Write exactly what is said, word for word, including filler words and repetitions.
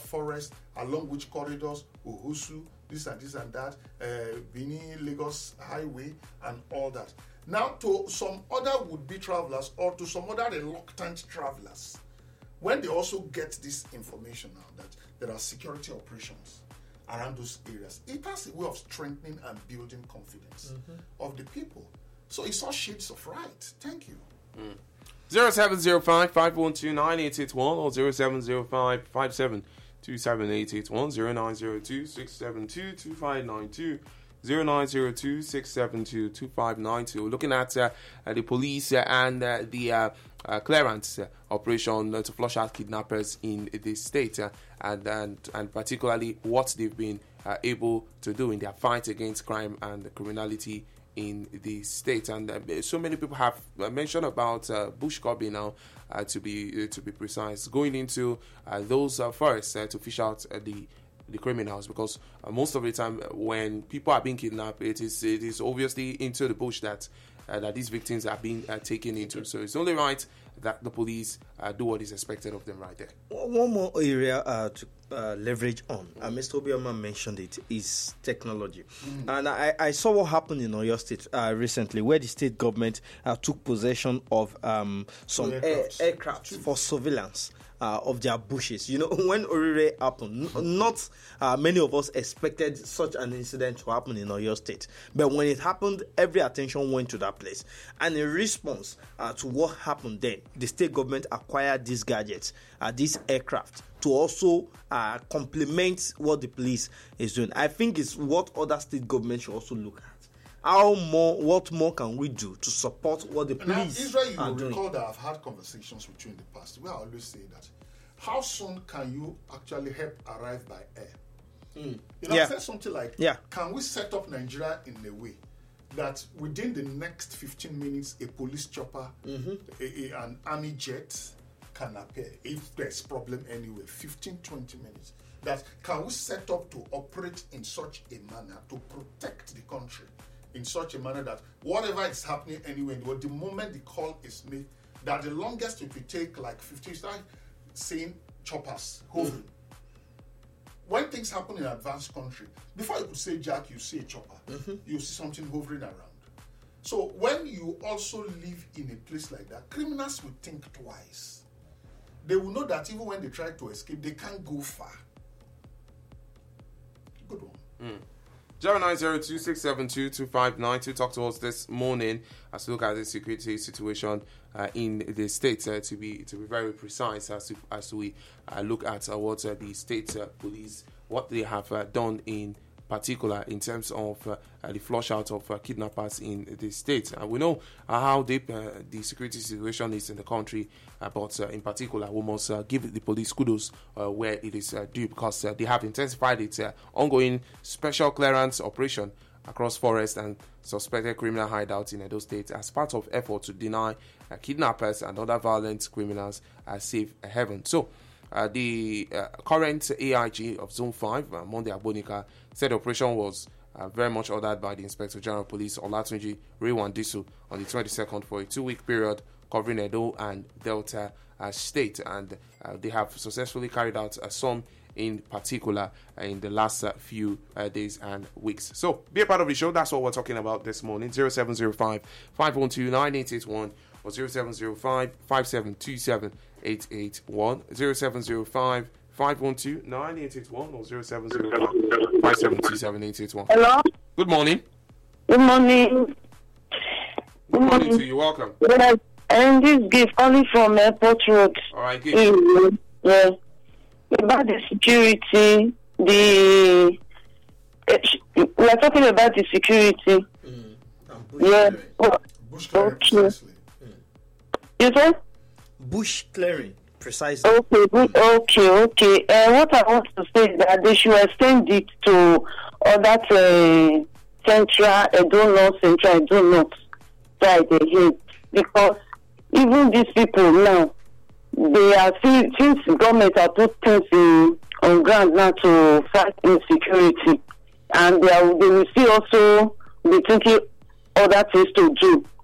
forest, along which corridors, Ohusu, this and this and that, uh, Benin, Lagos Highway, and all that. Now, to some other would-be travelers or to some other reluctant travelers, when they also get this information now that there are security operations around those areas, it has a way of strengthening and building confidence mm-hmm. of the people. So it's all shades of right. Thank you. Mm. zero seven zero five, five one two, nine eight eight one or zero seven zero five, five seven two seven eight eight one, zero nine zero two, six seven two, two five nine two, zero nine zero two, six seven two, two five nine two. We're looking at uh, uh, the police uh, and uh, the uh, uh, clearance uh, operation uh, to flush out kidnappers in the state uh, and, and and particularly what they've been uh, able to do in their fight against crime and criminality in the state. And uh, so many people have uh, mentioned about uh, bush cobbing now, uh, to be uh, to be precise, going into uh, those uh, forests uh, to fish out uh, the the criminals, because uh, most of the time when people are being kidnapped, it is it is obviously into the bush that uh, that these victims are being uh, taken into. So it's only right that the police uh, do what is expected of them right there. One more area uh, to uh, leverage on, uh, Mister Obioma mentioned it, is technology. Mm. And I, I saw what happened in Oyo State uh, recently, where the state government uh, took possession of um, some aircraft, air, aircraft for surveillance Uh, of their bushes. You know, when Orire happened, n- not uh, many of us expected such an incident to happen in Oyo State. But when it happened, every attention went to that place. And in response uh, to what happened then, the state government acquired these gadgets, uh, these aircraft, to also uh, complement what the police is doing. I think it's what other state governments should also look at. How more, what more can we do to support what the police now, Israel, you are will doing? recall that I've had conversations with you in the past where I always say that, how soon can you actually help arrive by air? Mm. You know, yeah. I said something like, yeah. can we set up Nigeria in a way that within the next fifteen minutes, a police chopper, mm-hmm. a, a, an army jet can appear if there's problem anywhere, fifteen, twenty minutes. That can we set up to operate in such a manner to protect the country in such a manner that whatever is happening anywhere in the world, the moment the call is made, that the longest it will take like fifteen, start seeing choppers hovering. Mm. When things happen in an advanced country, before you could say jack, you see a chopper. Mm-hmm. You see something hovering around. So when you also live in a place like that, criminals will think twice. They will know that even when they try to escape, they can't go far. Good one. Mm. zero nine zero two, six seven two, two five nine two. Talk to us this morning as we look at the security situation uh, in the state. Uh, to be to be very precise, as to, as we uh, look at uh, what uh, the state uh, police, what they have uh, done in particular in terms of uh, uh, the flush out of uh, kidnappers in the state. Uh, we know uh, how deep uh, the security situation is in the country, uh, but uh, in particular, we must uh, give the police kudos uh, where it is uh, due, because uh, they have intensified its uh, ongoing special clearance operation across forest and suspected criminal hideouts in Edo State as part of effort to deny uh, kidnappers and other violent criminals a safe haven. So, Uh, the uh, current A I G of Zone five, uh, Monday Agbonika, said the operation was uh, very much ordered by the Inspector General of Police, Olatunji Rewandisu, on the twenty-second for a two-week period covering Edo and Delta uh, State. And uh, they have successfully carried out uh, some in particular uh, in the last uh, few uh, days and weeks. So, be a part of the show. That's what we're talking about this morning. zero seven zero five, five one two, nine eight eight one or zero seven zero five, five seven two seven eight eight one, zero seven zero five, five one two, nine eight eight one or zero seven zero five, five seven two seven eight eight one. Hello? Good morning. Good morning. Good, Good morning, morning to you. Welcome. Yes, and this gift calling from Airport Road. All right, good. Mm, yes. About the security, the we are talking about the security. Mm. Yeah. Oh, bush clearing, okay. Precisely. Mm. You said? Bush clearing, precisely. Okay, good. Okay, okay. Uh, what I want to say is that they should extend it to other uh, central, Edo North, central, Edo North side ahead, because even these people now, they are since the government have put things in, on ground now to fight insecurity, and they, are, they will still also be thinking other things to do.